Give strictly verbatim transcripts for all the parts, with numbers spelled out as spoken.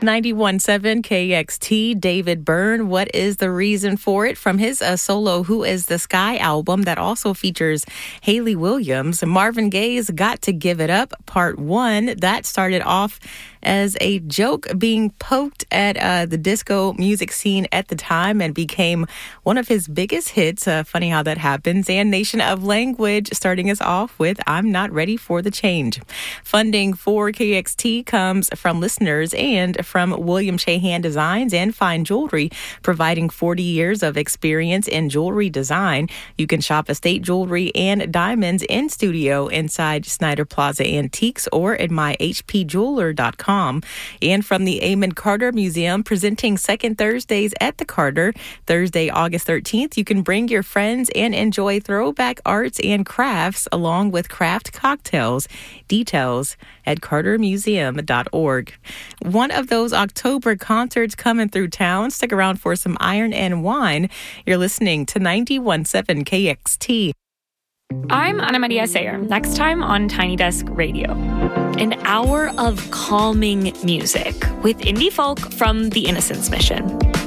ninety-one point seven K X T, David Byrne. What is the reason for it? From his uh, solo Who Is the Sky album that also features Hayley Williams. Marvin Gaye's Got to Give It Up, Part one. That started off as a joke being poked at uh, the disco music scene at the time and became one of his biggest hits. Uh, funny how that happens. And Nation of Language starting us off with I'm Not Ready for the Change. Funding for K X T comes from listeners and from William Shahan Designs and Fine Jewelry, providing forty years of experience in jewelry design. You can shop estate jewelry and diamonds in studio inside Snyder Plaza Antiques or at my h p jeweler dot com. And from the Amon Carter Museum, presenting second Thursdays at the Carter. Thursday, August thirteenth, you can bring your friends and enjoy throwback arts and crafts along with craft cocktails. Details at carter museum dot org. One of those October concerts coming through town. Stick around for some Iron and Wine. You're listening to ninety-one point seven K X T. I'm Ana Maria Sayer. Next time on Tiny Desk Radio. An hour of calming music with indie folk from the Innocence Mission.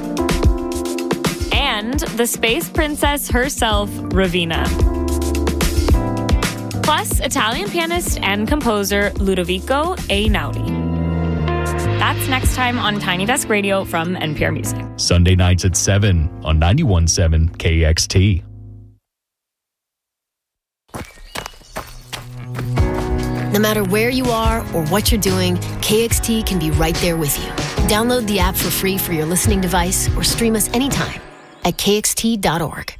And the space princess herself, Raveena. Plus, Italian pianist and composer Ludovico Einaudi. That's next time on Tiny Desk Radio from N P R Music. Sunday nights at seven on ninety-one point seven K X T. No matter where you are or what you're doing, K X T can be right there with you. Download the app for free for your listening device or stream us anytime at k x t dot org.